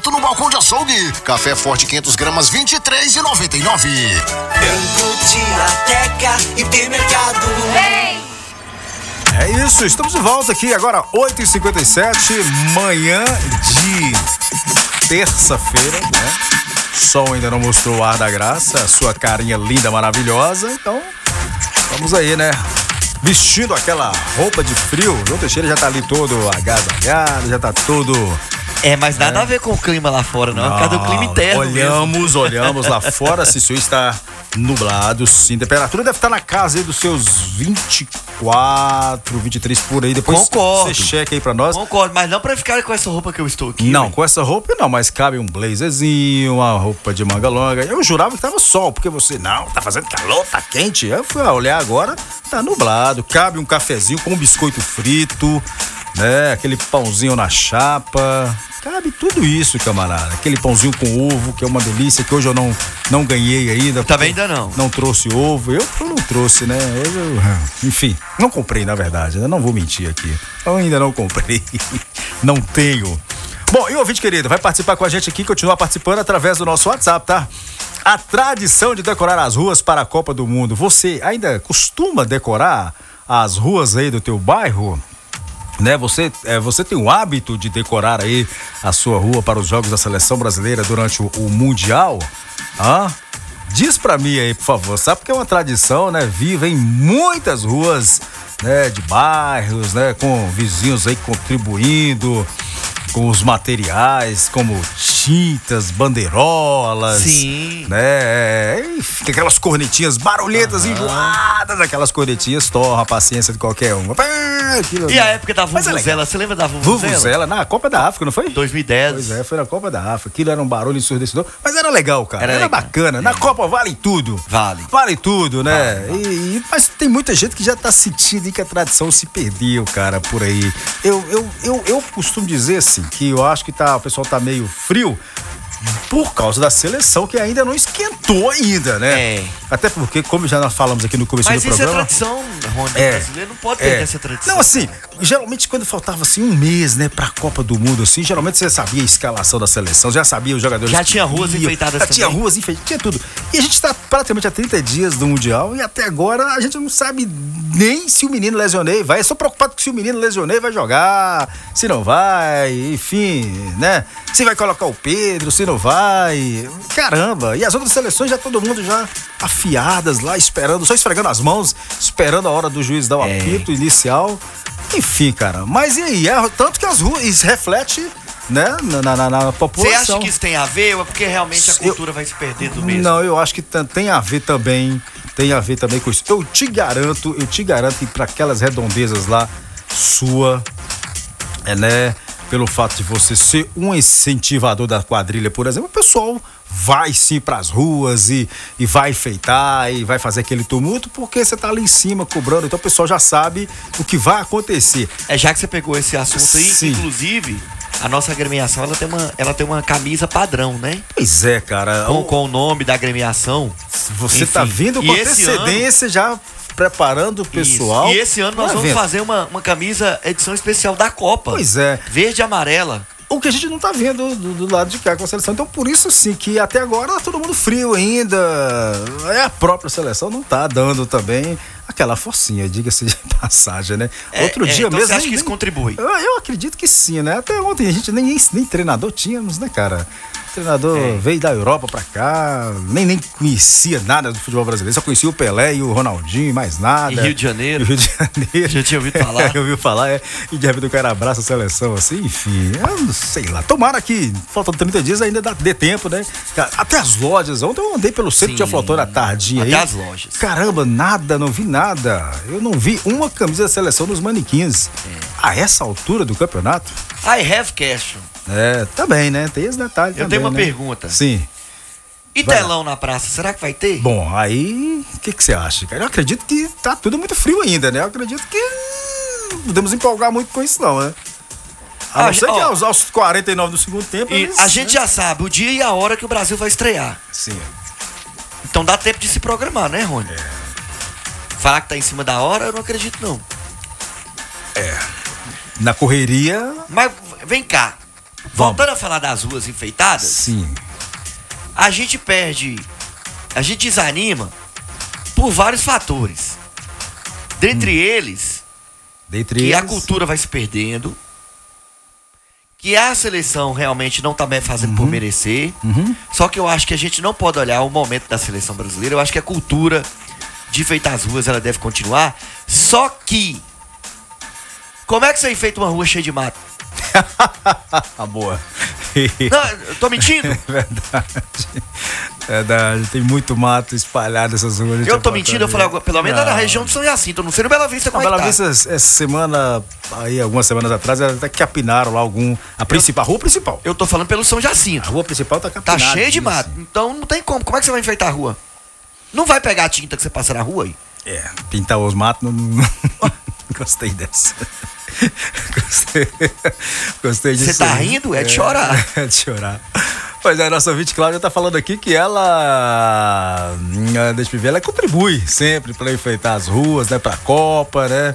direto no balcão de açougue. Café Forte 500 gramas, R$23,99. Frango, Tiateca, Hipermercado. É isso, estamos de volta aqui agora, 8h57, manhã de terça-feira, né? O sol ainda não mostrou o ar da graça, a sua carinha linda, maravilhosa, então vamos aí, né? Vestindo aquela roupa de frio, o João Teixeira já tá ali todo agasalhado, já tá todo... Mas nada a ver com o clima lá fora, não. É por causa do clima interno. Olhamos lá fora, se o senhor está nublado, sim. A temperatura deve estar na casa aí dos seus 24, 23 por aí. Depois Concordo. você checa aí pra nós. Concordo, mas não pra ficar com essa roupa que eu estou aqui. Não, véio. com essa roupa não, mas cabe um blazerzinho, uma roupa de manga longa. Eu jurava que tava sol, porque você, não, tá fazendo calor, tá quente. Eu fui olhar agora, tá nublado. Cabe um cafezinho com um biscoito frito, né? Aquele pãozinho na chapa. Cabe tudo isso, camarada. Aquele pãozinho com ovo, que é uma delícia, que hoje eu não ganhei ainda. Também ainda não. Não trouxe ovo. Eu não trouxe, né? Enfim, não comprei, na verdade. Eu não vou mentir aqui. Eu ainda não comprei. Não tenho. Bom, e o ouvinte querido, vai participar com a gente aqui, continuar participando através do nosso WhatsApp, tá? A tradição de decorar as ruas para a Copa do Mundo. Você ainda costuma decorar as ruas aí do teu bairro? Né? Você tem o hábito de decorar aí a sua rua para os jogos da seleção brasileira durante o Mundial? Diz pra mim aí, por favor. Sabe porque é uma tradição, né? Viva em muitas ruas, né? De bairros, né? Com vizinhos aí contribuindo com os materiais, como tintas, bandeirolas. Sim. Né? E fica aquelas cornetinhas barulhentas, enjoadas, aquelas cornetinhas torram a paciência de qualquer um. E a época da Vuvuzela, você lembra da Vuvuzela? Vuvuzela, na Copa da África, não foi? 2010. Pois é, foi na Copa da África. Aquilo era um barulho ensurdecedor, mas era legal, cara. Era bacana. Na Copa vale tudo. Vale tudo, né? Vale. Mas tem muita gente que já tá sentindo que a tradição se perdeu, cara, por aí. Eu costumo dizer assim, que eu acho que o pessoal tá meio frio por causa da seleção que ainda não esquentou ainda, né? Até porque, como já nós falamos aqui no começo do programa... Mas isso é tradição, Rony, brasileiro não pode perder essa tradição. Não, assim, geralmente quando faltava assim um mês, né, pra Copa do Mundo, assim, geralmente você sabia a escalação da seleção, já sabia os jogadores... Já tinha ruas enfeitadas também. Tinha ruas enfeitadas, tinha tudo. E a gente tá praticamente há 30 dias do Mundial e até agora a gente não sabe nem se o menino lesionei vai. Eu sou preocupado que se o menino lesionei vai jogar, se não vai, enfim, né? Se vai colocar o Pedro, se não vai. Caramba, e as outras seleções já todo mundo já afiadas lá, esperando, só esfregando as mãos, esperando a hora do juiz dar o apito inicial. Enfim, cara, mas e aí? Tanto que as ruas, isso reflete, né, na população. Você acha que isso tem a ver ou é porque realmente a cultura vai se perdendo mesmo? Não, eu acho que tem a ver também com isso. Eu te garanto que para aquelas redondezas lá, né, pelo fato de você ser um incentivador da quadrilha, por exemplo, o pessoal vai sim pras ruas e vai enfeitar e vai fazer aquele tumulto porque você tá ali em cima cobrando, então o pessoal já sabe o que vai acontecer. Já que você pegou esse assunto aí, sim. Inclusive, a nossa agremiação, ela tem uma camisa padrão, né? Pois é, cara. Com o nome da agremiação. Você tá vindo com antecedência já preparando o pessoal. Isso. E esse ano nós vamos fazer uma camisa edição especial da Copa. Pois é. Verde e amarela. O que a gente não tá vendo do lado de cá com a seleção. Então, por isso, sim, que até agora todo mundo frio ainda. A própria seleção não tá dando também aquela forcinha, diga-se de passagem, né? Outro dia então mesmo. Você acha que isso contribui? Eu acredito que sim, né? Até ontem a gente nem treinador tínhamos, né, cara? O treinador veio da Europa pra cá, nem conhecia nada do futebol brasileiro, só conhecia o Pelé e o Ronaldinho e mais nada. E Rio de Janeiro. Já tinha ouvido falar. Eu ouvi falar, E de repente o cara abraça a seleção assim, enfim, eu não sei lá. Tomara que, faltam 30 dias, ainda dê tempo, né? Até as lojas, ontem eu andei pelo centro de Aflotor à tardinha aí. Até as lojas. Caramba, não vi nada. Eu não vi uma camisa da seleção nos manequins. A essa altura do campeonato? I have question. Também, né? Tem esse detalhe também. Eu tenho uma pergunta. Sim. E telão na praça, será que vai ter? Bom, aí, o que você acha, cara? Eu acredito que tá tudo muito frio ainda, né? Eu acredito que não podemos empolgar muito com isso, não, né? A não ser que aos 49 do segundo tempo... A gente já sabe o dia e a hora que o Brasil vai estrear. Sim. Então dá tempo de se programar, né, Rony? Falar que tá em cima da hora, eu não acredito, não. Na correria... Mas, vem cá. voltando a falar das ruas enfeitadas, Sim. a gente desanima por vários fatores. Dentre eles, que a cultura vai se perdendo, que a seleção realmente não tá fazendo por merecer. Só que eu acho que a gente não pode olhar o momento da seleção brasileira. Eu acho que a cultura de enfeitar as ruas, ela deve continuar. Só que, como é que você enfeita uma rua cheia de mato? Boa. Não, eu tô mentindo? Verdade. Tem muito mato espalhado nessas ruas. Eu tô mentindo, eu falei, pelo menos na região de São Jacinto, não sei no Bela Vista como é que Bela tá. Vista, essa semana, aí algumas semanas atrás, até capinaram lá a rua principal. Eu tô falando pelo São Jacinto. A rua principal tá Tá capinada. cheio de mato. Então não tem como. Como é que você vai enfeitar a rua? Não vai pegar a tinta que você passa na rua aí? Pintar os matos, não gostei dessa. Gostei disso. Você tá rindo? É de chorar. É de chorar. Pois é, a nossa ouvinte Cláudia tá falando aqui que ela, deixa eu ver, ela contribui sempre para enfeitar as ruas, né, pra Copa, né?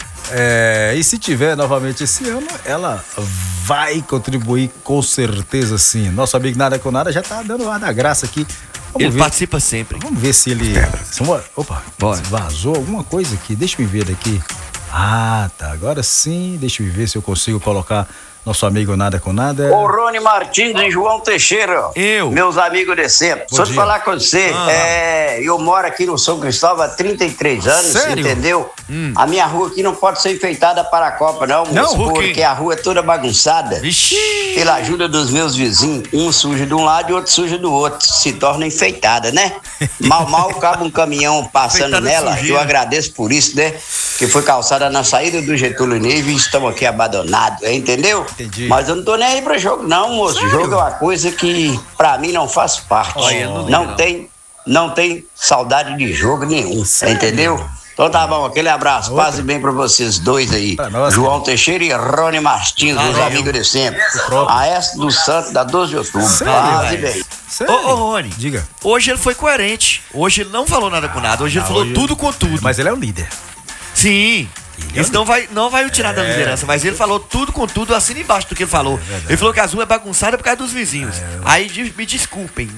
E se tiver novamente esse ano, ela vai contribuir com certeza sim. Nosso amigo Nada com Nada já tá dando ar da graça aqui. Ele participa sempre. Vamos ver se ele... Opa, vazou alguma coisa aqui. Deixa eu ver aqui. Ah, tá. Agora sim. Deixa eu ver se eu consigo colocar nosso amigo Nada com Nada. Ô, Rony Martins e João Teixeira. Eu. Meus amigos de sempre. Só te falar com você, eu moro aqui no São Cristóvão há 33 anos, sério? entendeu? A minha rua aqui não pode ser enfeitada para a Copa, não, moço, por quê? porque a rua é toda bagunçada. Vixe. Pela ajuda dos meus vizinhos, um suja de um lado e outro suja do outro. Se torna enfeitada, né? Mal cabe um caminhão passando Enfeitada de nela. sujeira. Eu agradeço por isso, né? Que foi calçada na saída do Getúlio Neves e estamos aqui abandonados, entendeu? Entendi. Mas eu não tô nem aí pra jogo, não, moço. Sério? Jogo é uma coisa que pra mim não faz parte. Olha, Não tem saudade de jogo nenhum, Sério? entendeu? Então tá bom, aquele abraço, paz e bem pra vocês dois aí. Pra nós, João Teixeira e Rony Martins, os Valeu. amigos de sempre. próprio. Aécio do Santos, da 12 de outubro. Sério, Paz e velho? bem. Sério? Ô, Rony. Diga. Hoje ele foi coerente. Hoje ele não falou nada com nada. Hoje ele falou hoje- tudo com tudo. Mas ele é o líder. Sim. é Isso não vai o tirar da liderança, mas ele falou tudo com tudo, assina embaixo do que ele falou. Ele falou que a rua é bagunçada por causa dos vizinhos. Aí me desculpem.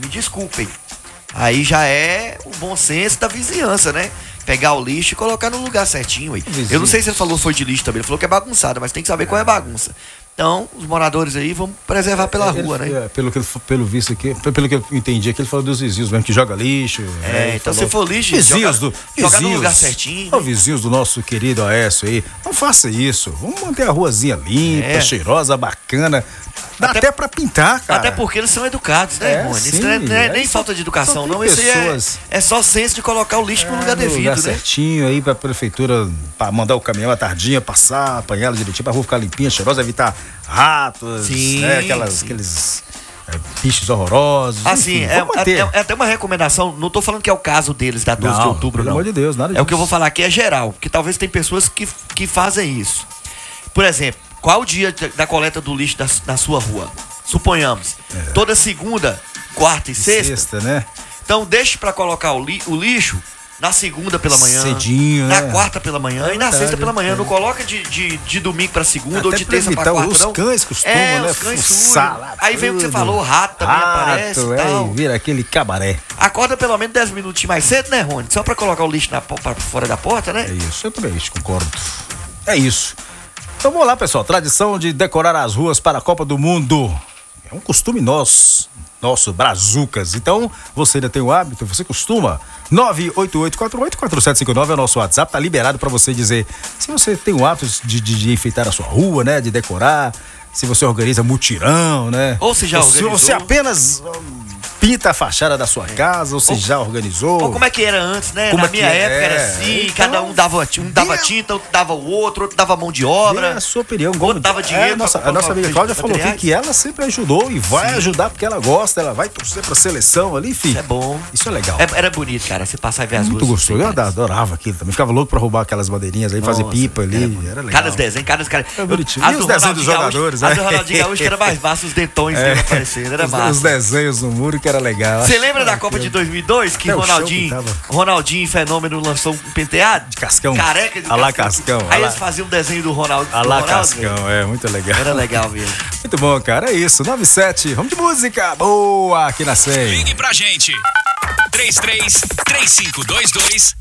Aí já é o bom senso da vizinhança, né? Pegar o lixo e colocar no lugar certinho aí. Eu não sei se ele falou foi de lixo também, ele falou que é bagunçada, mas tem que saber qual é a bagunça. Então, os moradores aí vão preservar pela rua, né? Pelo visto aqui, pelo que eu entendi aqui, ele falou dos vizinhos mesmo, que joga lixo. né? Então Falou- se for lixo, vizinhos joga no lugar certinho. Ó, vizinhos do nosso querido Aécio aí, não faça isso. Vamos manter a ruazinha limpa, cheirosa, bacana. Dá até pra pintar, cara. Até porque eles são educados, né, Rony? Isso sim, não é nem só- falta de educação, só tem não. Isso aí pessoas- é só senso de colocar o lixo no lugar no devido, lugar né? certinho aí pra prefeitura, pra mandar o caminhão à tardinha, passar, apanhar ela direitinho, pra rua ficar limpinha, cheirosa, evitar ratos, Sim, né, aqueles bichos horrorosos. Assim, enfim, vamos manter. é até uma recomendação, não tô falando que é o caso deles da 12 de Não, outubro, pelo não. amor de Deus, nada É o que eu disso. vou falar aqui, é geral, porque talvez tem pessoas que fazem isso. Por exemplo, qual o dia da coleta do lixo na sua rua? Suponhamos, toda segunda, quarta e sexta. né? Então deixe pra colocar o lixo na segunda pela manhã, Cedinho, na né? quarta pela manhã e na verdade, sexta pela manhã. é. Não coloca de domingo pra segunda Até ou de pra terça pra evitar quarta, os não. cães costumam, né, Os cães fuçar sujam. lá Aí vem o que você tudo. falou, rato também aparece e tal. Aí vira aquele cabaré. Acorda pelo menos 10 minutinhos mais cedo, né, Rony? Só pra colocar o lixo pra fora da porta, né? É isso, eu também concordo. É isso. Então vamos lá, pessoal. Tradição de decorar as ruas para a Copa do Mundo. É um costume nosso, brazucas. Então, você ainda tem o hábito, você costuma? 988484759 é o nosso WhatsApp. Tá liberado para você dizer se você tem o hábito de enfeitar a sua rua, né? De decorar. Se você organiza mutirão, né? Ou se já organizou. Ou se apenas pinta a fachada da sua casa, ou se já organizou. Ou como é que era antes, né? Como Na é que minha época era é? assim, Então, cada um dava tinta, outro dava o outro dava mão de obra. Dê a sua opinião. Outro dava dinheiro. A nossa amiga Cláudia falou aqui materiais. que ela sempre ajudou e vai ajudar porque ela gosta, ela vai torcer pra seleção ali, enfim. Isso é bom. Isso é legal. Era bonito, cara. Você passar e ver as Muito ruas. gostoso. Eu adorava aquilo também. Ficava louco pra roubar aquelas bandeirinhas aí, fazer Nossa, pipa ali. Era legal. Cada desenho, cada cara. É bonitinho. As E os do desenhos dos Ronaldinho jogadores, Gaúcho, né? As do Ronaldinho Gaúcho que era mais massa, os dentões dele aparecendo. Era Os massa. desenhos no muro que era legal. Você lembra da Copa de 2002 que Ronaldinho Fenômeno lançou um penteado? De Cascão. Careca de Alá Cascão. Aí eles faziam um desenho do Ronaldo. Alá Cascão, muito legal. Era legal mesmo. Muito bom, cara, é isso. 97, vamos de música boa aqui na 100. Ligue pra gente. 33-3522-1009.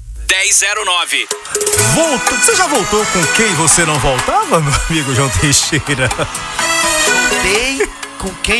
Você já voltou com quem você não voltava, meu amigo João Teixeira? Voltei com quem